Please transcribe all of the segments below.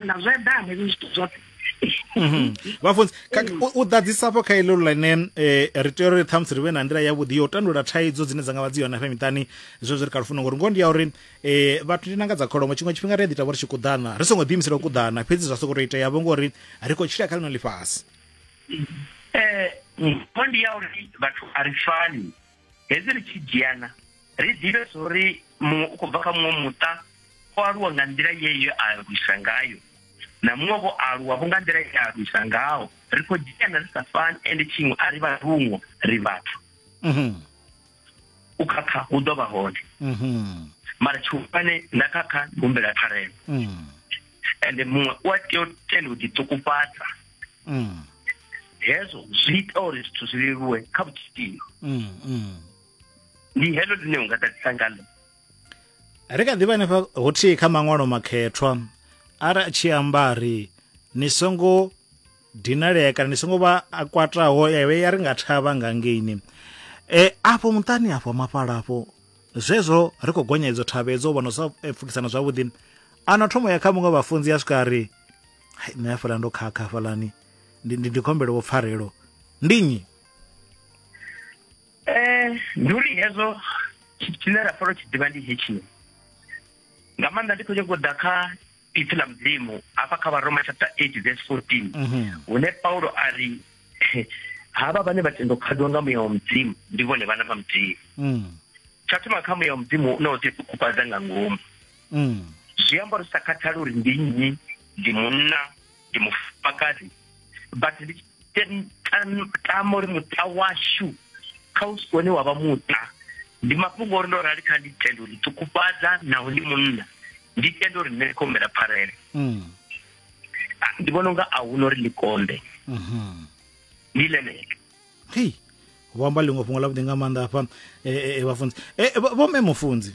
na zwe dame zwithu zwoṱhe. Vhafunzi u ḓadzisapo kha iḽo ḽine ri tea uri ṱhamusi ri vhe na nḓila yavhuḓi ya u tandulula thaidzo dzine dza nga vha dzi hone afha miṱani zwezwo ri kha lufuno ngori ngoho ndi ya uri vhathu ndi nanga dza kholomo tshiṅwe tshifhinga ri a ḓi tavha ri tshi kuḓana ri songo ḓiimisela u kuḓana fhedzi zwa soko tou iteyavho ngori ri khou tshila kha ḽino ḽifhasi. Ndi ya uri vhathu a ri fani hezwi ri tshi dzhiana ri ḓivhe zwauri muṅwe u khou bva kha muṅwe muṱa o aluwa nga nḓila yeyo a aluwisa ngayo na muṅwe vho aluwa vho nga nḓila ye a aluwisa ngaho ri khou dzhiana ri sa fani ende tshiṅwe a ri vharuṅwe ri vhathu u khakha hu ḓo vha hone mara tshihulwane nda khakha ndi humbela pfarelo ende muṅwe u a tea u tenda u ḓiṱukufhadza hezwo zwi ita uri zwithu zwi leluwe kha vhutshilo ndi heḽo ḽine u nga ḓadzisa ngaḽo. Ri kha ḓivha hanefha huthihi kha maṅwalo makhethwa ara a tshi amba ri ni songo dinalea kana ni songo vha a kwataho ewe ya ri nga thavha nga ngeini afho muṱani afho mafhala afho zwezwo ri khou gonya idzo thavha edzo vhona sa pfukisana zwavhuḓi ano thomo ya kha muṅwe vhafunzi ya swika ri nṋe afhaḽa ndo khakha hafhaḽani ndi khombela vho pfarelo ndi nnyi ndi uri hezwo tshine ra folo tshi ḓivha ndi hetshi nga maanḓa ndi khou nyanga u ḓa kha ipfi ḽa mudzimu afha kha Varoma chapter 8 verse 14 hune Paulo a ri havha vhane vha tenda u khadiwa nga muya wa mudzimu ndi vhone vhana vha mudzimu tsha thoma kha muya wa mudzimu no ḓi ṱukufhadza nga ngomu zwi amba uri sa khathali uri ndi nnyi ndi munna ndi mufumakadzi but ndi tama uri muṱa washu kha u sikone wa vha muṱa ndi mafhungo uri ndo rali kha ndi tenda uri ṱukufhadza naho ndi munna ndi tenda uri nṋe khombela pfarelo ndi vhona unga a huna uri ndi konde ndi ḽeneḽo. Hei hu amba ḽiṅwe fhungo ḽavhuḓi nga maanḓa afha vhafunzi vho mme mufunzi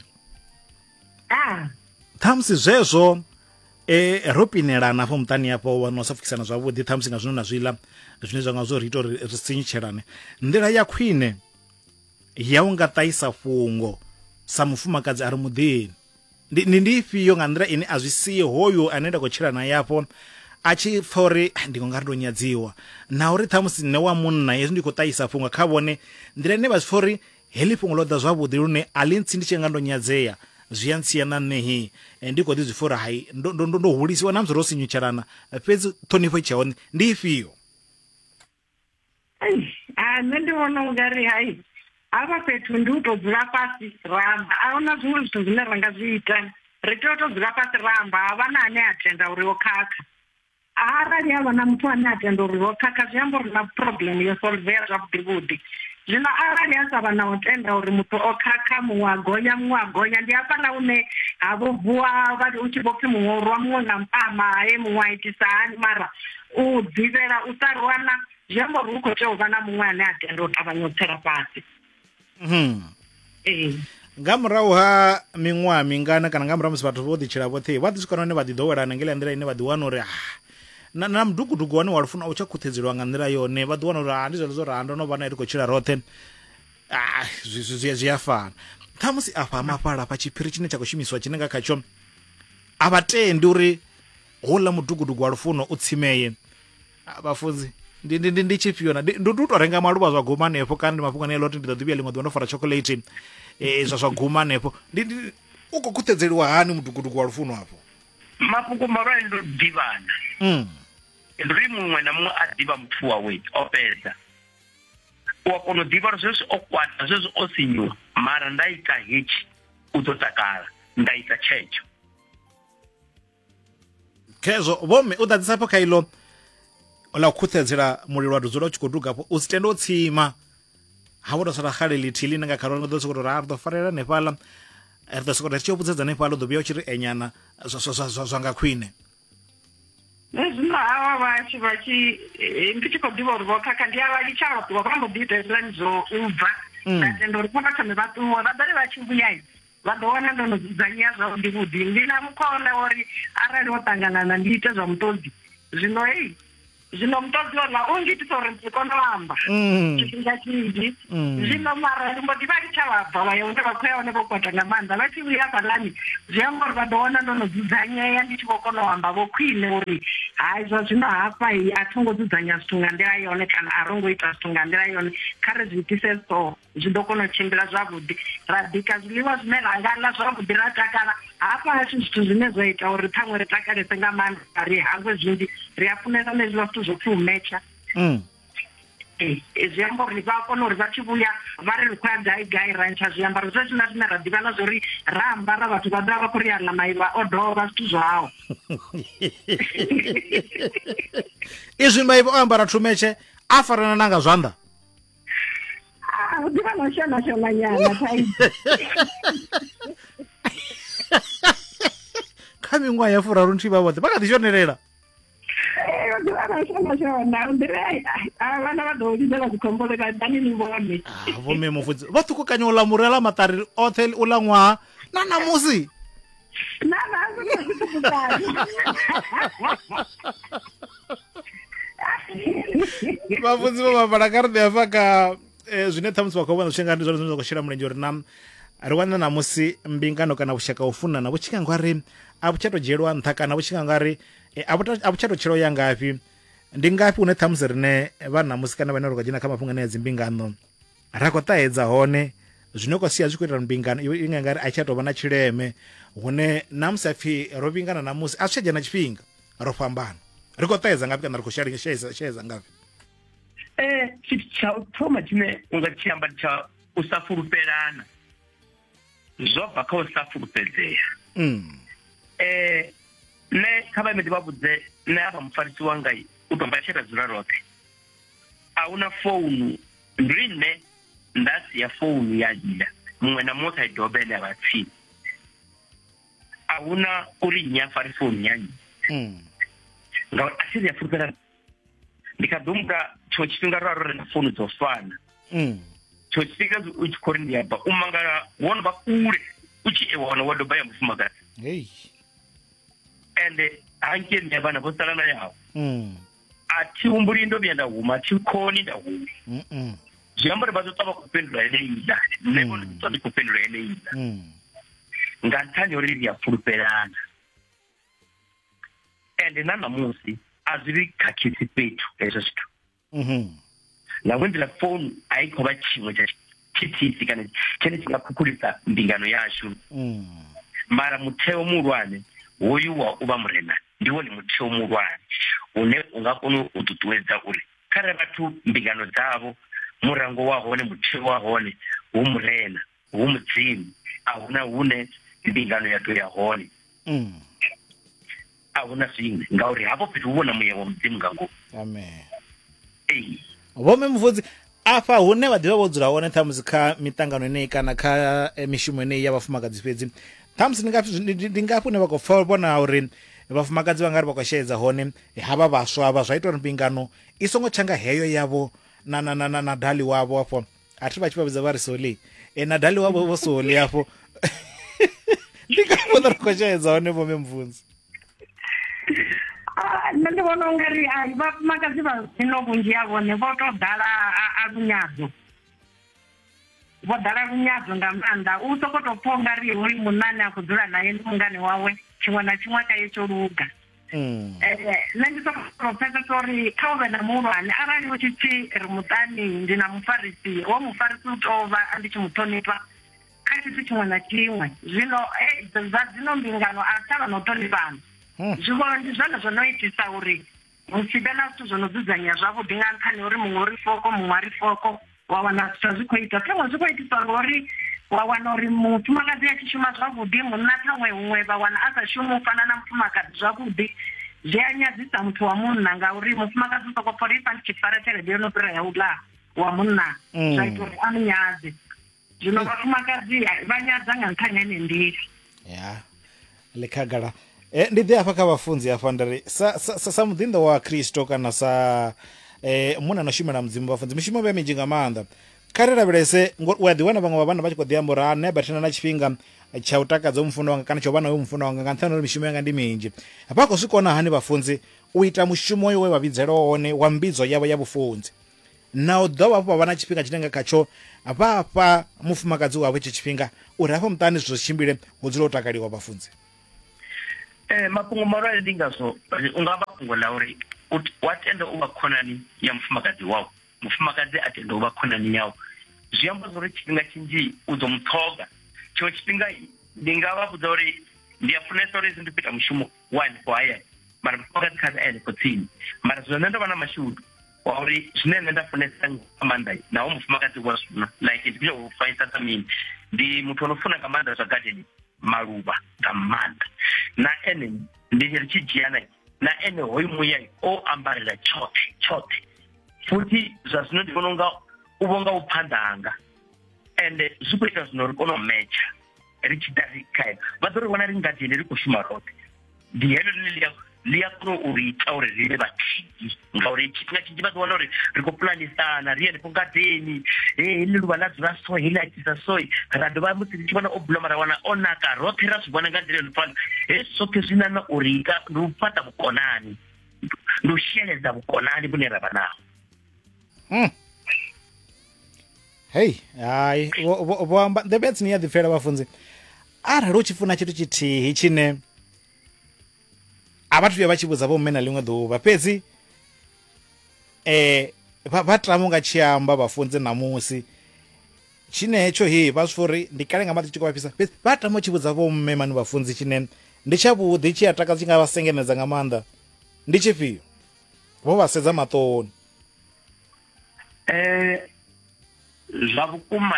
ṱhamusi zwezwo ro pinelana afho muṱani afho wana sa pfukisana zwavhuḓi ṱhamusi nga zwino na zwiḽa zwine zwa nga zwo ri ita uri ri sinyitshelane nḓila ya khwine ya u nga ṱaisa fhungo sa mufumakadzi a ri muḓini ndi ifhio nga nḓila ine a zwi sie hoyo ane nda khou tshila naye afho a tshi pfa uri ndi ngo nga ri ndo nyadziwa na uri ṱhamusi nne wa munna hezwi ndi khou ṱaisa fhungo kha vhone nḓila ine vha zwi pfa uri heḽi fhungo ḽo ḓa zwavhuḓi lune a ḽi ntsi ndi tshi nga ndo nyadzea zwi a ntsia na nṋehi ndi khou ḓi zwi pfa uri hai ndo hulisiwa na musi ro sinyutshelana fhedzi ṱhonifho i tshe hone ndi ifhio? Nṋe ndi vhona ungari hai hafha fhethu ndi u tou dzula fhasi ramba a huna zwiṅwe zwithu zwine ra nga zwi ita ri tea u tou dzula fhasi ramba havha na ane a tenda uri wo khakha arali havha na muthu ane a tenda uri wo khakha zwi amba uri na problem yo solvea zwavhuḓi vhuḓi. Zwino arali ha sa vha na u tenda uri muthu o khakha muṅwe a gonya ndi hafhaḽa hune ha vho vuwa vha u tshi vho pfhi muṅwe rwa muṅwe nga mpama muṅwe a itisa hani mara u ḓivhela u sa rwana zwi amba uri u khou tea u vha na muṅwe ane a tenda u ṱavhanya u tsela fhasi. Nga murahu ha miṅwaha mingana kana nga murahu musi vhathu vho ḓi tshila vhoṱhe vha ḓi swika hone vha ḓi ḓowelana nga nḓila ine vha ḓi wana uri na mudugudugu wane wa lufuna u tsha khuthedzeliwa nga nḓila yone vha ḓi wana uri ndi zwone zwo ndo no vha na ri khou tshila roṱhe zwi a fana ṱhamusi afha mafhala afha tshiphiri tshine tsha khou shumiswa tshine nga khatsho a vha tendi uri houḽa mudugudugu wa lufuno u tsimeye vhafunzi ndi tshifhio na ndi u tou renga maluvha zwa guma hanefho kana ndi mafhungo ane loti ndi ḓo ḓivhiya ḽiṅwe ḓuvha ndo fara chocolate zwa guma hanefho ndi u khou khuthedzeliwa hani mudugudugu wa lufuno afho? Mafhungo malwane ndo ḓivhana ri muṅwe na muṅwe a ḓivha muthu wawe o fhedza u a kona u ḓivha uri zwezwi o kwata zwezwi o sinyuwa mara nda ita hetshi u ḓo takala nda ita tshetsho khezwo vhomme u ḓadzisapo kha iḽo ḽa u khuthedzela mulilo wa dzula u tshi khou dugapo u si tende u tsima ha vho tou sala xale ḽithihi ḽine nga kha ro ḓo sokou ri ri ḓo farelela hanefhaḽa ri ḓo sokou ri tshi yo vhudzedza hanefhaḽa u ḓo vhuya u tshi ri enyana zwa nga khwine. Zwino havha vhatshi ndi tshi khou ḓivha uri vho khakha ndi avha litsha vhaṱuwa vha mbo ḓi ita hezwiḽani zwo u bva nda tenda uri kha thome vhaṱuwa vha ḓari vha tshi vhuya vha ḓo wana ndo no dzudzanyea zwavhuḓi vhuḓi ndi na mukhona uri arali wo ṱanganana ndi ite zwa muṱoḓi zwino zvino mutodzi wanga ungitisa uri ndikona amba chifhinga chinji zvino mara ndimboti vachichavabva vayaone vakweyaone vokwata ngamanda vachiuya palani zviyangori vadoona ndonodzidza nyaya ndichivokona wamba vokwine uri hai zvazvino hapa iyi atongodzidzanya zvitungandira yone kana arongoita zvitungandira yone kare zviitise so zvidokonochimbira zvavhudi radhika zviḽiwa zvine rangana zvavhudi ratakara hapa achi zvithu zvine zvoita uri pamwe ritakarese ngamanda rihangwe zvinji riyafunesa nezviva zvithu zvokuumecha zviyambori vakona uri vachivuya vari rikwayagaigai rancha zviyambaro zvechina zvine radhikana zvori ramba ravathu vadava kuriyarla maiva odhova zvithu zvavo izvi maiva oambara tumeche afarana nanga zvanda ndivanoshona nyana tai kamingwa yafuraru nchiva vose vakatishonherera ndivanoshona vana vadoudidela kukomboleka dani nivone vome mufudzi vatukukanya ulamurela matari othe ula n'waha na namusi vafudzi vamabvala karidi yafaka zvine thamusi vakavona zvishinga ndi zvone zvine zvakushira mulenje uri nam ri wana namusi mbingano kana vushaka ufunana vuchinga ngwari avuchatodyelwa ntha kana vuchinga ngwari avuchatotshelo ya ngapi ndi ngapi une thamusi rine vanhu namusi kana vane rukadzina kha mafhungo ane dzimbingano rako taedza hone zwine ko sia zwikuitira mbingano inga ngari achatovha na tshileme hune namusi apfi ro vingana namusi a switshedzha na tshifhinga ro fhambana ri khou taedza ngapi kana ri khou shaedza ngapi tshithu tsha u thoma tshine unga tshi amba tsha u sa fulufhelana zwo bva kha u sa fulufhedzea ne kha vhaimedi vha vhudze ne afha mufarisi wanga u tou mbatshela dzula roṱhe a una founu ndi nne nda siya founu ya dzhia muṅwe na muṅwe kha i dobe ene a vha tsini a huna uri nnyi a fari founu ya nnyi ngauri a si ri a fulufhelana ndi kha ḓi humbula tshiṅwe tshifhinga ro ri na founu dzo fana tshiṅwe tshifhinga u tshi khou ri ndi aba u mangala wo no vha kule u tshi wana wa doba ya mufumakadzi ende hankeni ya vana vo sala na yavo a thi humbuli ndo vhuya nda huma a thi khoni nda huma zwi amba uri vha ḓo ṱwa vha khou fhindula eneiḽa nṋe vhone ḓi ṱwa ndi khou fhindula eneiḽa nga nṱhani ya uri ri a fulufhelana ende na namusi a zwi vhi khakhisi fhethu hezwo zwithu nga ṅwe nḓila founu a i khou vha tshiṅwe tsha tshithisi kana tshene tshi nga khukhulisa mbingano yashu mara mutheo muhulwane hoyu wa u vha murena ndi wone mutheo muhulwane une u nga kona u ṱuṱuwedza uri kharali vhathu mbingano dzavho murango wa hone mutheo wa hone hu murena hu mudzimu a huna hune mbingano ya tou ya hone a huna zwiṅwe ngauri hafho fhethu hu vhona muya wa mudzimu nga ngomu amen vhome mufudzi afha hune vha ḓivha vho dzula hone thamusi kha mitangano eneyi kana kha mishumo eneyi ya vhafumakadzi fhedzi thamusi ndi ngafhi une vha khou pfa vhona uri vhafumakadzi vha nga ri vha khou shaedza hone havha vhaswa vha zwa ita uri mbingano i songo tshanga heyo yavho na dali wavho afho athi vha tshi vha vhidza vha ri soli na dali wavho vho soli afho ndi ngafhi une ri khou shaedza hone vhome mvunzi nṋe ndi vhona ungari vhafumakadzi vha zwino vhunzhi ha vhone vho to ḓala a lunyadzo vho ḓala lunyadzo nga maanḓa u soko to pfha ungari hoyu munna ane a khou dzula naye ndi mungane wawe tshiṅwe na tshiṅwe kaye tsho luga nṋe ndi soko pfesesa uri kha u vhe na muhulwane arali u tshi tshi ri muṱani ndi na mufarisi wo mufarisi u tou vha ndi tshi muṱhonifha kha tshithu tshiṅwe na tshiṅwe zwino zwa dzino mbingano a tshavha na u ṱhonifhana zwivho ndi zwone zwo no itisa uri hu tshi vhe na zwithu zwo no dzudzanya zwavhuḓi nga nṱhani uri muṅwe uri foko muṅwe ari foko wa wana zwithu zwi khou ita ṱhaṅwe zwi khou itisa uri wa wana uri mufumakadzi a tshi shuma zwavhuḓi munna ṱhaṅwe huṅwe vha wana a sa shumi u fana na mufumakadzi zwavhuḓi zwi a nyadzisa muthu wa munna ngauri mufumakadzi u soko pfha uri ifa ndi tshi fara tshelede yo no fhira ya u ḽa wa munna zwa ita uri a munyadze zwino vhafumakadzi vha nyadza nga nṱhani ene nḓila ya likhagala ndi ḓi afha kha vhafunzi afha ndari sa muḓinḓo wa Kristo kana sa munna no shumela mudzimu vhafunzi mishumo vha minzhi nga maanḓa kare lavhelese wa ḓi wana vhaṅwe vha vhana vha tshi khou ḓi amba uri a nṋe bathina na tshifhinga tsha u takadza mufuno wanga kana tsha u vha nawe mufuno wanga nga nṱhani uri mishumo yanga ndi minzhi. Vha khou swika hani vhafunzi u ita mushumo we wa vhidzelwa wone wa mbidzo yavho ya vhufunzi, na u dovha hafhu vha vha na tshifhinga tshine nga khatsho vha fha mufumakadzi wavho itsho tshifhinga uri hafha muṱani zwithu tshimbile hu dzule u takaliwa vhafunzi. Mafhungo malwadze ndi ngazwo unga vha fhungo ḽa uri wa tenda u vha khonani ya mufumakadzi wau, mufumakadzi a tenda u vha khonani yau. Zwi amba zwori tshifhinga tshinzhi u ḓo muṱhoga. Tshiṅwe tshifhinga ndi nga vha vhudza uri ndi a funesa uri ndi ita mushumo wa hanefho hayani, mara mufumakadzi kha a hanefho tsini. Mara zwino nṋe ndo vha na mashudu wa uri zwine nṋe nda funesa nga maanḓa naho mufumakadzi wa zwino like ndi u faisa sa mini, ndi muthu ono funa nga maanḓa zwa gardening, maluvha nga maanḓa. Na ene ndi ri tshi dzhiana na ene hoyu muya o ambarela tshoṱhe futhi zwa zwino ndi vhona unga u vhonga u phanḓa hanga ende zwi khou ita zwino ri kone u metsha ri tshi ḓa ri khae vha ḓo ri vhona ri ngadeni ri khou shuma roṱhe. Ndi heḽo ḽi a kona u ri ita uri ri vhe vhathihi ngauri tshifhinga tshinzhi vha ḓi wana uri ri khou pulanisana ri henefho ngadeni heḽi luvha ḽa dzula so heḽi a itisa so ra dovha musi ri tshi vhona o buloma ra wana o naka roṱhe ra zwi vhona nga nḓila yo fana hezwi zwoṱhe zwi na uri ndi u fhaṱa vhukonani, ndi u sheledza vhukonani vhune ra vha naho. Hei hai vho amba nḓevhe tsini ya ḓipfela vhafunzi, arali u tshi funa tshithu tshithihi tshine a vhathu vhuya vha tshi vhudza vho mme na ḽiṅwe ḓuvha fhedzi vha tama nga tshi amba vhafunzi namusi tshine hetsho vha zwi uri ndi kale nga maḓi tshi khou vha fhisa fhedzi vha tama u tshi vhudza vho mme mani vhafunzi tshine ndi tshavhuḓi tshi a takadza tshi nga vha sengenedza nga maanḓa ndi tshifhio vho vha sedza maṱoni. Zwa vhukuma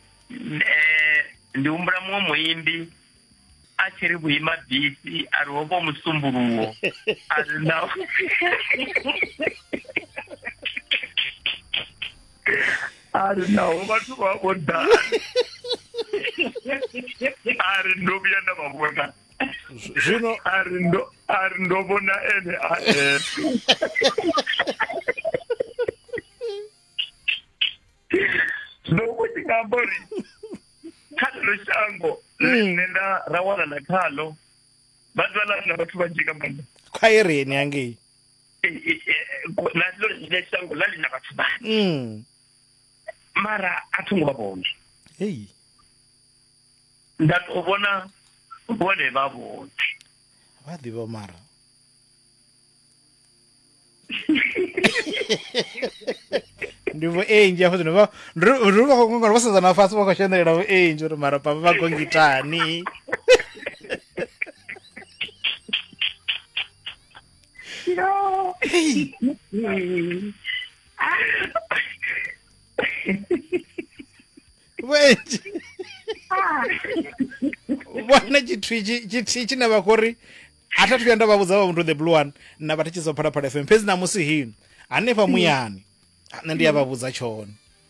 ndi humbula muṅwe muimbi a tshi ri vhuima bisi a ri hovho musumbuluwo a ri na a ri naho vhathu vha vho ḓala a ri ndo vhuya nda vha vhona zwino a ri ndo vhona ene a ndo kuti nga amba uri kha ḽo shango ḽine nda ra wana na khaḽo vha ḓala na vhathu vhanzhi nga maanḓa khwaireni hangei na ḽo shango ḽa lina vhathu vhanzhi mara a thi ngo vha vhona. Hei nda tou vhona vhone vha vhoṱhe vha ḓivha mara ndi vhuenji hafho zwino vha vha khou ngona vha sedzana fhasi vha khou shandelela vhuenji uri mara papa vha khou ngitani. Vhuenji vhona tshithu tshine vha khou ri a tha thu vhuya nda vha vhudza vha muthu the blue one na vha thetshiza Phalaphala FM fhedzi namusi hino hanefha muyani nṋe ndi ya vha vhudza tshone.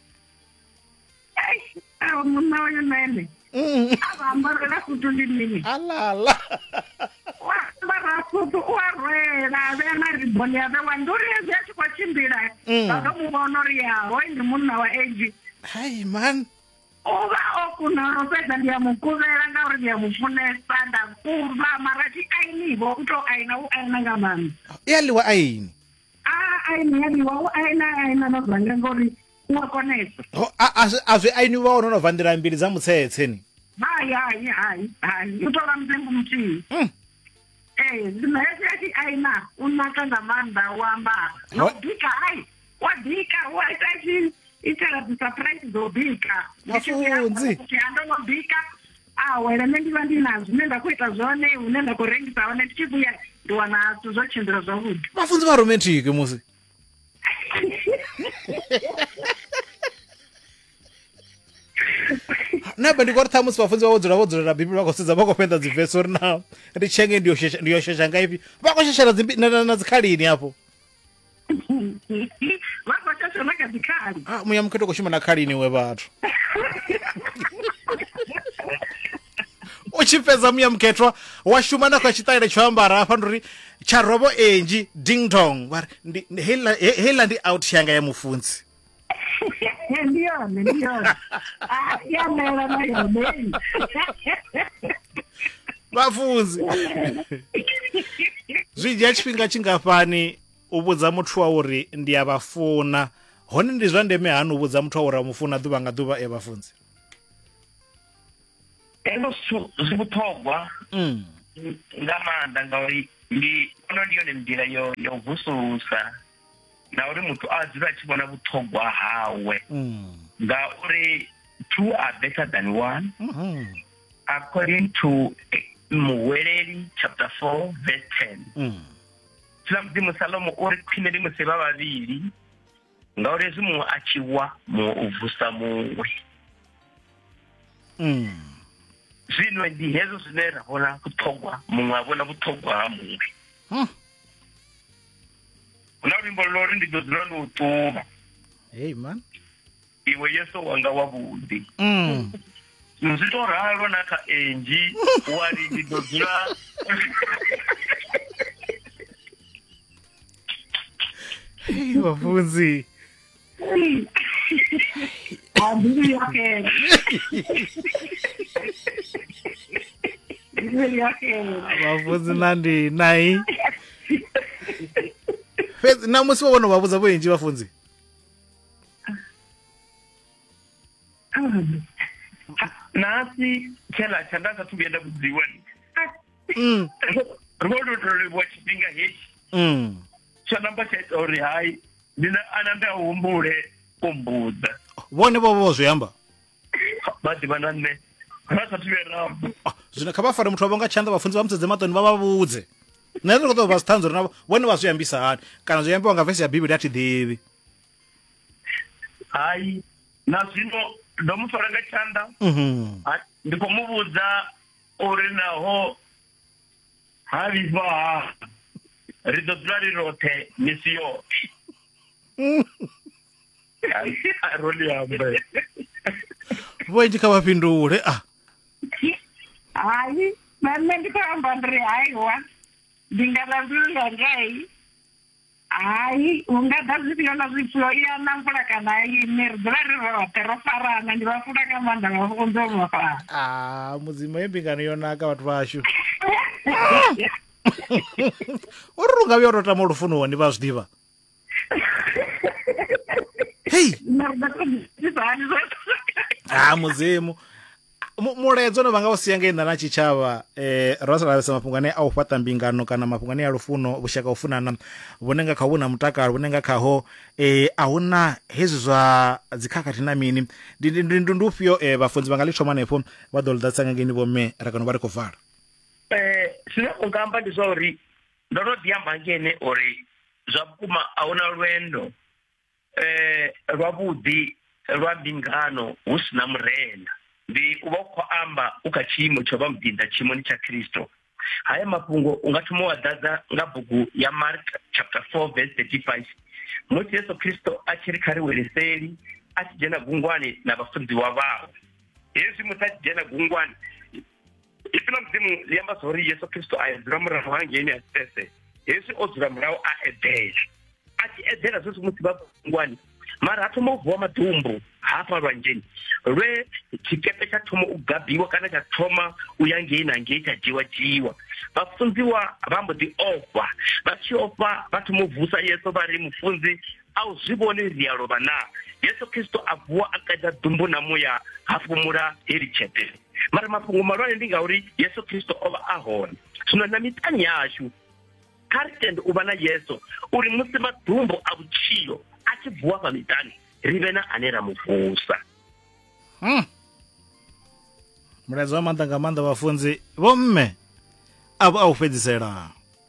Munna wayo nene ava ambarela futu ndi mini alala wa ambara futu wa rwela vena riboni ya vewa nduri ya zya chikwa chimbila vaka muvona uri yaho ndi munna wa age. Hai man uva okuna fedza ndi ya mukuvela ngauri ndi ya mufunesa ndakuva mara ti ainivo uto aina u aina nga mani yaliwa aini aini yaliwa u aina no zanga ngori uwa konesa azwi aini wa ono no vandira mbili za mutsetse ni hai utola mzengu mtii zimehezi ati aina unaka nga manda wamba no bika hai wadika waitachi itela surprise do bika mafunzi kiando no bika wele mendi vandi nazo nenda kuita zone unenda kurengisa one tichibuya ndiwana tuzochindira zvavudi mafunzi va romantic musi naba ndikoti thamusi vafunzi vavodzora bhibhiri vakosedza vakopenda dzivhesi uri na richenge ndiyoshesha ngaipi vakosheshera na dzikhalini apo vakoshesha nakadzikali muya muketo kushuma na khalini we vathu uchipedza muya muketwa washuma na kwachitaile choambara apa nduri charovo enji ding dong vari hela ndi out shanga ya mufunzi Ndiyo. Ya mela na yone. Vafunzi. Zwi dzhia tshifhinga tshingafhani u vhudza muthu wa uri ndi a vhafuna. Hone ndi zwa ndeme hani u vhudza muthu wa uri a mufuna ḓuvha nga ḓuvha vhafunzi? Zwi vhuṱhogwa nga maanḓa ngauri ndi ono ndi yone nḓila yo vusulusa na uri muthu a dzula a tshi vhona vhuṱhogwa hawe ngauri two are better than one according to Muhweleli chapter 4 verse 10. Tshila Mudzimu Salomo uri khwine ndi musi vha vhavhili ngauri hezwi muṅwe a tshi wa muṅwe u vusa muṅwe. Zwino ndi hezwo zwine ra vhona vhuṱhogwa muṅwe a vhona vhuṱhogwa ha muṅwe. Huna luimbo lori ndi ḓo dzula ndo u ṱuvha. Hey man. Iwe Yesu wanga wavhuḓi. Zwi to ralo na kha enji wari ndi ḓo dzula. Hey Vafunzi. Vafunzi nandi nai. Fedzi na musi vhono vhavhudza vhoenji Vafunzi. Nasi tshela tshandaza thu vhuya nda vhudziwa ni. Ro to livhuwa tshifhinga hetshi. Tsha namba tsha ita uri hai ndi ana nda humbule u mbudza. Vhone vho zwi amba. Vha ḓivha na nṋe. Ra sa thivhe rambo. Zwino kha vha fare muthu wa nga tshanḓa Vafunzi vha musedze maṱoni vha vha vhudze. Nṋe ri khou ṱoḓa vha sithanzo uri navho vhone vha zwi ambisa hani kana zwi ambiwa nga vesi ya Bivhili a thi ḓivhi. Hai na zwino ndo mu fara nga tshanḓa. Ndi khou mu vhudza uri naho ha vhifha ri ḓo dzula ri roṱhe misi yoṱhe. Roli ambe. Vhoenji kha vha fhindule Hai, nṋe ndi khou amba ndiri haiwa ndi nga lavhulula ngai. Hai, hu nga ḓa zwifhio na zwifhio iya na mvula kana ini ri dzula ri roṱhe ro farana ndi vha funa nga maanḓa Vafunzi vho mafara. Mudzimu ye mbingano yo naka vhathu vhashu. Uri ri nga vhuya ro tama lufuno ndi vha zwi ḓivha. Hey. Mudzimu. Muledzo no vanga u sia nga inda na tshitshavha ro sa lavhelesa mafhungo ane a u fhaṱa mbingano kana mafhungo ane a lufuno vhushaka u funana vhune nga kha vhuna mutakalo vhune nga khaho a huna hezwi zwa dzikhakhathi na mini ndi ufhio Vafunzi vha nga ḽi thoma hanefho vha ḓo ḽi ḓadzisa nga ngeni vho mme ra kana vha ri khou vala. Zwine u nga amba ndi zwa uri ndo no ḓi amba ngene uri zwa vhukuma a huna lwendo lwavhuḓi lwa mbingano hu si na murena. Ndi u vha u khou amba u kha tshiimo tsho vha mudinda tshiimoni tsha Kristo. Haya mafhungo u nga thoma wa ḓadza nga bugu ya Mark chapter 4 verse 35. Musi Yesu Kristo a tshi ri kha ri weliseli a tshi dzhena gungwani na vhafunziwa vhawe. Hezwi musi a tshi dzhena gungwani Ipfuna Mudzimu ḽi amba zwa uri Yesu Kristo a dzula murahu hangeni a sese. Hezwi o dzula murahu a eḓela. A tshi eḓela zwezwi musi vha gungwani mara ha thoma u vuwa maḓumbu hafha lwanzheni lwe tshikepe tsha thoma u gabiwa kana tsha thoma u ya ngei na ngei tsha dzhiwa. Vafunziwa vha mbo ḓi ofha. Vha tshi ofha vha thoma u vusa Yesu vha ri mufunzi a u zwi vhone ri a lovha na. Yesu Kristo a vuwa a kaidza ḓumbu na muya ha fhumula heḽi tshepe. Mara mafhungo malwane ndi ngauri Yesu Kristo o vha a hone. Zwino na miṱani yashu kha ri tende u vha na Yesu uri musi maḓumbu a vhutshilo a tshi vuwa fha miṱani ri vhe na ane ra muvusa. Mulaedza wa maanḓa nga maanḓa Vafunzi vho mme avho a u fhedzisela.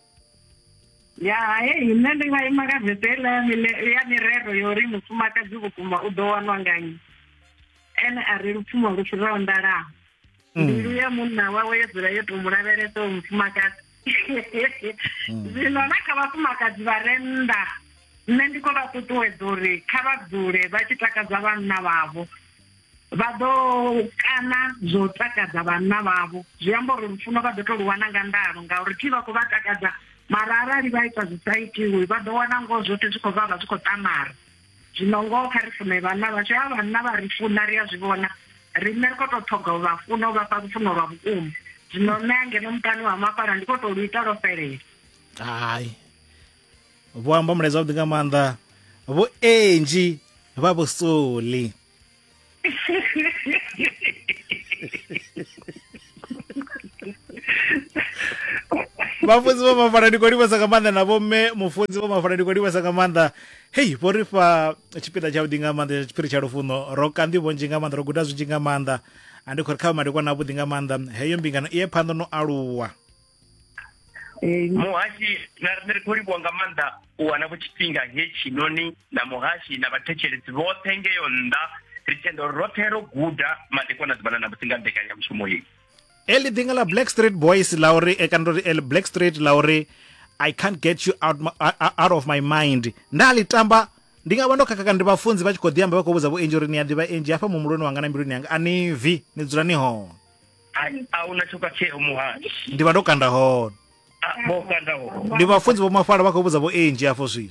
Ya nṋe ndi nga ima kha vese ya mirero yo uri mufumakadzi vhukuma u ḓo wanwa nga nnyi ene a ri lupfumo lu fhiraho ndalaho. Mbilu ya munna wawe yo dzula yo tou mu lavhelesa u mufumakadzi. Zwino na kha vhafumakadzi vha re nnḓa nṋe ndi khou vha ṱuṱuwedza uri kha vha dzule vha tshi takadza vhanna vhavho. Vha ḓo kana zwo takadza vhanna vhavho zwi amba uri lufuno vha ḓo tou lu wana nga ndalo ngauri thi vha khou vha takadza mara arali vha ita zwi sa itiwi vha ḓo wana ngoho zwoṱhe zwi khou vha zwi khou ṱamara. zwino ngoho kha ri fune vhana vhashu a vhanna vha ri funa ri a zwi vhona riṋe ri khou tou ṱhoga u vha funa u vha fha lufuno lwa vhukuma zwino nṋe angeno muṱani wa Mafara ndi khou tou lu ita lwo fhelela. hai vho amba mulaedza wavhuḓi nga maanḓa vho Angie vha Vhusoli. Vhafunzi vha Mafara ndi khou livhasa nga maanḓa na vho mme mufunzi vha Mafara ndi khou livhasa nga maanḓa. Hei vho ri fha tshipiḓa tshavhuḓi nga maanḓa tsha tshiphiri tsha lufuno ro ka nḓivho nnzhi nga maanḓa ro guda zwinzhi nga maanḓa andi khou ri kha madekwana avhuḓi nga maanḓa heyo mbingano iye phanḓa no aluwa. Muhashi na riṋe ri khou livhuwa nga maanḓa u wana vho tshifhinga hetshinoni na muhashi na vhathetsheledzi vhoṱhe ngeyo nnḓa ri tenda uri roṱhe ro guda madekwana ḓuvha na musi nga mbekanyamushumo hei. Eli ḓinga ḽa Black Street Boys ḽa uri kana uri Black Street ḽa uri I can't get you out of my mind nda ḽi tamba ndi nga vha ndo khakha ndi vhafunzi vha tshi khou ḓi amba vha khou vhudza vho Angie uri ni a ḓivha Angie hafha muhumbuloni wanga na mbiluni yanga ani vi ni dzula ni hone. A una tshoka tsheo muhashi ndi vha ndo kanda hone ndi vhafunzi vho Mafara vha khou vhudza vho Angie hafho zwino.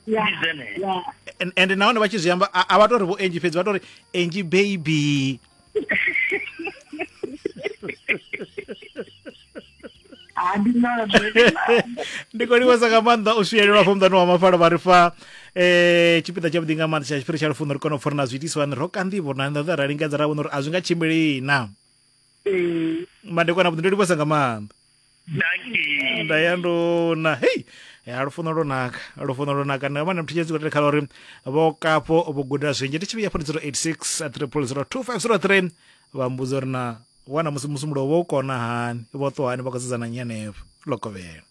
And nahone vha tshi zwi amba a vha tori vho Angie fhedzi vha tori Angie baby. Ndi khou livhasa nga maanḓa u swielelwa fha muṱani wa Mafara vha ri fha tshipiḓa tshavhuḓi nga maanḓa tsha tshiphiri tsha lufuno ri kone u fora na zwiitiswani ro ka nḓivho na nḓa ra lingedza ra vhona uri a zwi nga tshimbili na madekwana vhuḓi ndo livhasa nga maanḓa nda ya ndona hei lufuno lwo naka na vhana mthitshedzi khou khala uri vho Kapo vho guda zwinzhi ndi tshi vhuya phone 086 3002503 vha mbudza uri na wana musi musumulo wo kona hani vho ṱohani vha khou sedzana nyi henefho ḽo kovhela.